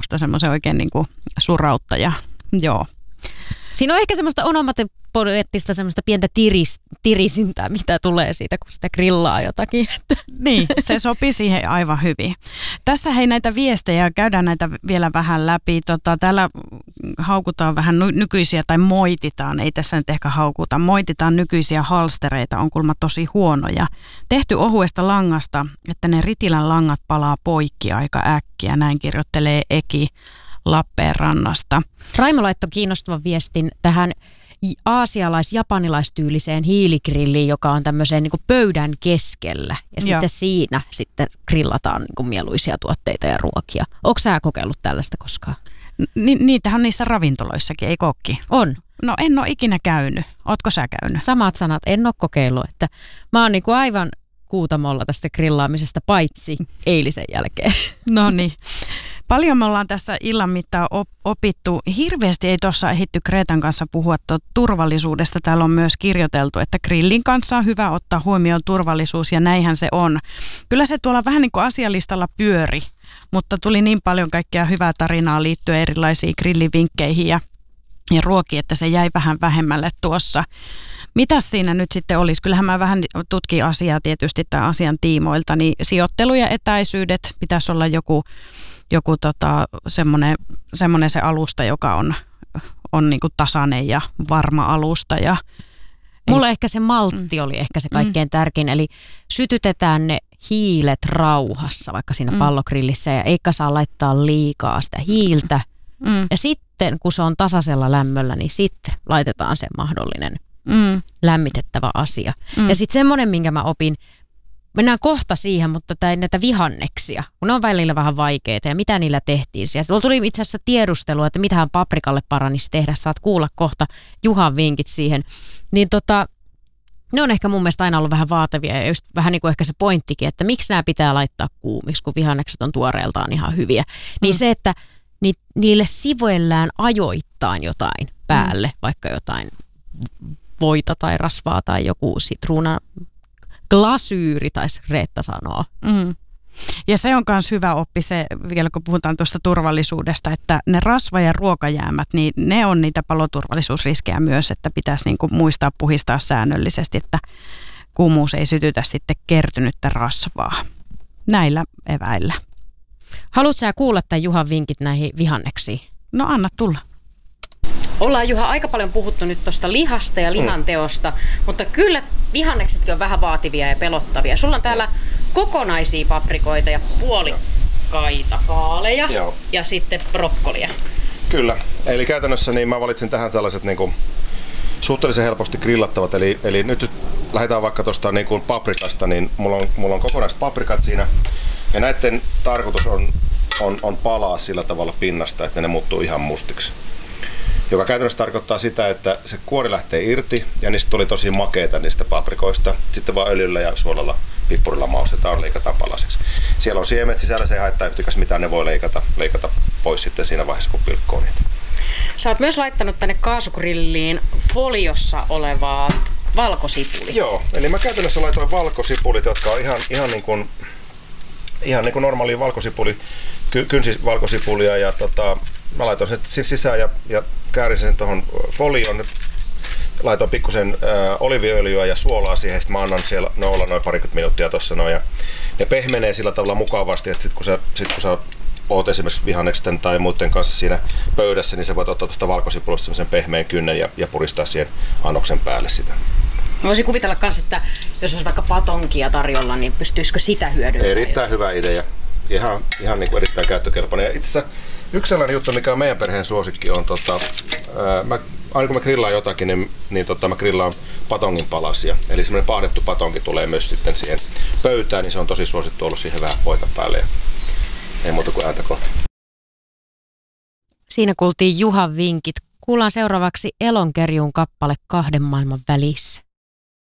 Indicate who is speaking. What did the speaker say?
Speaker 1: suusta semmoisen oikein niin kuin surauttaja. Joo.
Speaker 2: Siinä on ehkä semmoista onomatopoeettista semmoista pientä tirisintää, mitä tulee siitä, kun sitä grillaa jotakin.
Speaker 1: Niin, se sopii siihen aivan hyvin. Tässä hei näitä viestejä, käydään näitä vielä vähän läpi. Täällä haukutaan vähän nykyisiä, tai moititaan, ei tässä nyt ehkä haukuta, moititaan nykyisiä halstereita, on kuulemma tosi huonoja. Tehty ohuesta langasta, että ne Ritilän langat palaa poikki aika äkkiä, näin kirjoittelee Eki Lappeenrannasta.
Speaker 2: Raimo laittoi kiinnostavan viestin tähän aasialais-japanilaistyyliseen hiiligrilliin, joka on tämmöiseen niin kuin pöydän keskellä. Ja sitten siinä sitten grillataan niin kuin mieluisia tuotteita ja ruokia. Ootko sä kokeillut tällaista koskaan?
Speaker 1: Niitähän niissä ravintoloissakin, ei kokki?
Speaker 2: On.
Speaker 1: No en ole ikinä käynyt. Ootko sä käynyt?
Speaker 2: Samat sanat, en ole kokeillut. Että mä oon niin kuin aivan kuutamolla tästä grillaamisesta, paitsi eilisen jälkeen.
Speaker 1: No niin. Paljon me ollaan tässä illan mittaan opittu. Hirveästi ei tuossa ehditty Kreetan kanssa puhua turvallisuudesta. Täällä on myös kirjoiteltu, että grillin kanssa on hyvä ottaa huomioon turvallisuus, ja näinhän se on. Kyllä se tuolla vähän niin kuin asialistalla pyöri, mutta tuli niin paljon kaikkea hyvää tarinaa liittyen erilaisiin grillivinkkeihin ja ruokiin, että se jäi vähän vähemmälle tuossa. Mitäs siinä nyt sitten olisi? Kyllähän mä vähän tutkin asiaa tietysti tämän asian tiimoilta, niin sijoittelu ja etäisyydet, pitäisi olla joku semmoinen se alusta, joka on niin kuin tasainen ja varma alusta. Ja
Speaker 2: mulla ehkä se maltti oli ehkä se kaikkein tärkein, eli sytytetään ne hiilet rauhassa vaikka siinä pallogrillissä, ja eikä saa laittaa liikaa sitä hiiltä. Ja sitten kun se on tasaisella lämmöllä, niin sitten laitetaan se mahdollinen lämmitettävä asia. Ja sitten semmoinen, minkä mä opin, mennään kohta siihen, mutta näitä vihanneksia, kun ne on välillä vähän vaikeita ja mitä niillä tehtiin. Tuolla tuli itse asiassa tiedustelua, että mitähän paprikalle paranisi tehdä. Saat kuulla kohta Juhan vinkit siihen. Niin ne on ehkä mun mielestä aina ollut vähän vaativia ja just vähän niin kuin ehkä se pointtikin, että miksi nämä pitää laittaa kuumiksi, kun vihannekset on tuoreeltaan ihan hyviä. Niin se, että niille sivuellään ajoittain jotain päälle, vaikka jotain voita tai rasvaa tai joku sitruuna glasyyri, taisi Reetta sanoa.
Speaker 1: Ja se on myös hyvä oppi se, vielä kun puhutaan tuosta turvallisuudesta, että ne rasva- ja ruokajäämät, niin ne on niitä paloturvallisuusriskejä myös, että pitäisi niin kuin muistaa puhistaa säännöllisesti, että kuumuus ei sytytä sitten kertynyttä rasvaa. Näillä eväillä.
Speaker 2: Haluatko sä kuulla tämän Juhan vinkit näihin vihanneksiin?
Speaker 1: No anna tulla.
Speaker 2: Ollaan Juha aika paljon puhuttu nyt tuosta lihasta ja lihanteosta, mutta kyllä vihanneksetkin on vähän vaativia ja pelottavia. Sulla on täällä kokonaisia paprikoita ja puolikkaita vaaleja ja sitten brokkolia.
Speaker 3: Kyllä, eli käytännössä niin mä valitsin tähän sellaiset niin kuin suhteellisen helposti grillattavat, eli nyt lähdetään vaikka tuosta niin kuin paprikasta, niin mulla on kokonaiset paprikat siinä, ja näiden tarkoitus on palaa sillä tavalla pinnasta, että ne muuttuu ihan mustiksi. Joka käytännössä tarkoittaa sitä, että se kuori lähtee irti ja niistä tuli tosi makeita niistä paprikoista. Sitten vaan öljyllä ja suolalla, pippurilla maustetaan, leikataan palasiksi. Siellä on siemet sisällä, se ei haittaa yhtikäs mitään, ne voi leikata pois sitten siinä vaiheessa, kun pilkkoo niitä.
Speaker 2: Sä oot myös laittanut tänne kaasugrilliin foliossa olevaa valkosipulit.
Speaker 3: Joo, eli mä käytännössä laitoin valkosipulit, jotka on ihan niin kuin normaalia kynsivalkosipulia, ja mä laitoin sen sisään ja käärin sen tuohon folioon. Laitoin pikkusen oliiviöljyä ja suolaa siihen, sitten mä annan siellä olla noin parikymmentä minuuttia tuossa noin, ja ne pehmenee sillä tavalla mukavasti, että sit kun sä oot esimerkiksi vihanneksen tai muiden kanssa siinä pöydässä, niin sä voit ottaa tuosta valkosipulista semmoisen pehmeän kynnen ja puristaa siihen annoksen päälle sitä.
Speaker 2: Mä voisin kuvitella myös, että jos olisi vaikka patonkia tarjolla, niin pystyisikö sitä hyödyntämään?
Speaker 3: Erittäin hyvä idea. Ihan niin kuin erittäin käyttökelpoinen. Ja itse asiassa yksi sellainen juttu, mikä on meidän perheen suosikki, on aina kun mä grillaan jotakin, niin mä grillaan patongin palasia. Eli semmoinen paahdettu patonki tulee myös sitten siihen pöytään, niin se on tosi suosittu ollut siihen vähän voita päälle. Ja ei muuta kuin ääntä kohta.
Speaker 2: Siinä kuultiin Juhan vinkit. Kuullaan seuraavaksi Elonkerjun kappale Kahden maailman välissä.